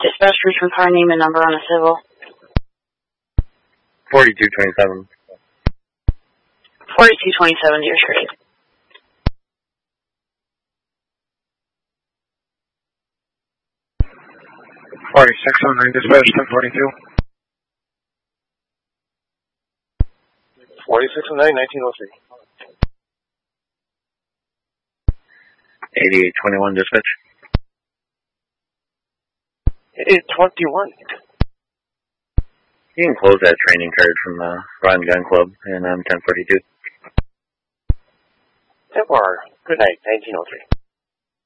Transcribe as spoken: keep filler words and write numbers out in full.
Dispatch return car name and number on a civil. forty-two twenty-seven. forty-two twenty-seven, Deer Street. forty-six oh nine, dispatch ten forty-two. forty-six oh nine, nineteen oh three. eighty-eight twenty-one, dispatch. eighty-eight twenty-one. You can close that training card from the Rod and Gun Club in um, ten forty-two. ten four, good night, nineteen oh three.